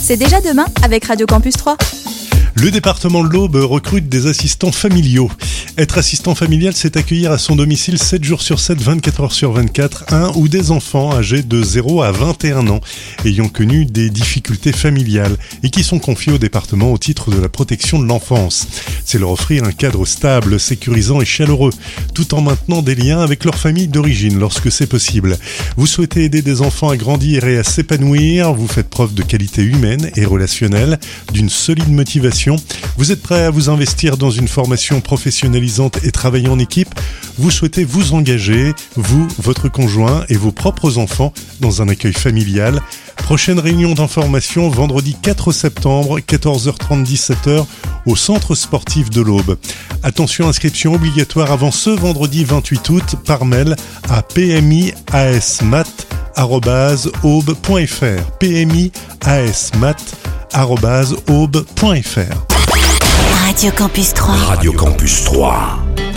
C'est déjà demain avec Radio Campus 3. Le département de l'Aube recrute des assistants familiaux. Être assistant familial, c'est accueillir à son domicile 7 jours sur 7, 24 heures sur 24, un ou des enfants âgés de 0 à 21 ans, ayant connu des difficultés familiales et qui sont confiés au département au titre de la protection de l'enfance. C'est leur offrir un cadre stable, sécurisant et chaleureux, tout en maintenant des liens avec leur famille d'origine lorsque c'est possible. Vous souhaitez aider des enfants à grandir et à s'épanouir, vous faites preuve de qualité humaine et relationnelle, d'une solide motivation. Vous êtes prêt à vous investir dans une formation professionnalisante et travailler en équipe. Vous souhaitez vous engager, vous, votre conjoint et vos propres enfants, dans un accueil familial. Prochaine réunion d'information vendredi 4 septembre, 14h30, 17h, au centre sportif de l'Aube. Attention, inscription obligatoire avant ce vendredi 28 août par mail à pmiasmat@aube.fr. pmiasmat@aube.fr. Radio Campus 3. Radio Campus 3.